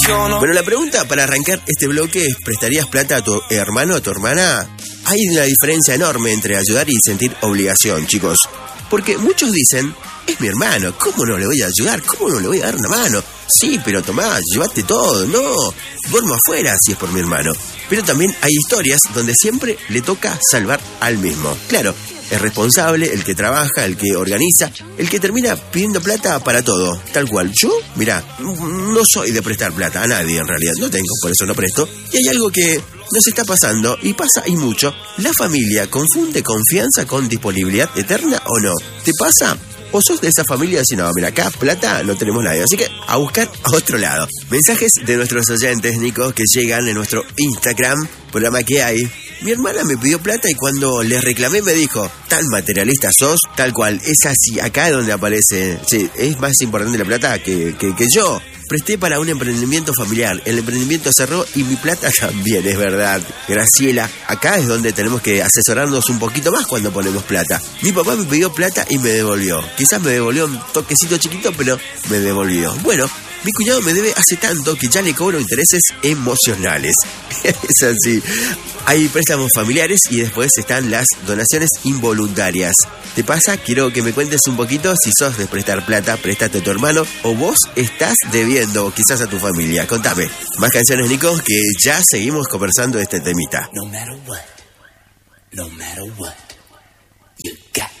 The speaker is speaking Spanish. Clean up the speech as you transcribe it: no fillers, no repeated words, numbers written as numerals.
Bueno, la pregunta para arrancar este bloque es: ¿prestarías plata a tu hermano o a tu hermana? Hay una diferencia enorme entre ayudar y sentir obligación, chicos. Porque muchos dicen: es mi hermano, ¿cómo no le voy a ayudar? ¿Cómo no le voy a dar una mano? Sí, pero tomá, llévate todo. No, duermo afuera si es por mi hermano. Pero también hay historias donde siempre le toca salvar al mismo. Claro, es responsable, el que trabaja, el que organiza, el que termina pidiendo plata para todo. Tal cual. Yo, mirá, no soy de prestar plata a nadie en realidad. No tengo, por eso no presto. Y hay algo que nos está pasando, y pasa y mucho. La familia confunde confianza con disponibilidad eterna, ¿o no? ¿Te pasa? ¿O sos de esa familia y decís: no, mira, acá plata no tenemos nadie, así que a buscar a otro lado? Mensajes de nuestros oyentes, Nico, que llegan en nuestro Instagram, programa que hay. Mi hermana me pidió plata y cuando le reclamé me dijo: tan materialista sos, tal cual. Es así, acá es donde aparece. Sí, es más importante la plata que yo. Presté para un emprendimiento familiar. El emprendimiento cerró y mi plata también, es verdad. Graciela, acá es donde tenemos que asesorarnos un poquito más cuando ponemos plata. Mi papá me pidió plata y me devolvió. Quizás me devolvió un toquecito chiquito, pero me devolvió. Bueno, mi cuñado me debe hace tanto que ya le cobro intereses emocionales. Es así. Hay préstamos familiares y después están las donaciones involuntarias. ¿Te pasa? Quiero que me cuentes un poquito si sos de prestar plata, prestate a tu hermano, o vos estás debiendo quizás a tu familia. Contame. Más canciones, Nico, que ya seguimos conversando de este temita. No matter what, you got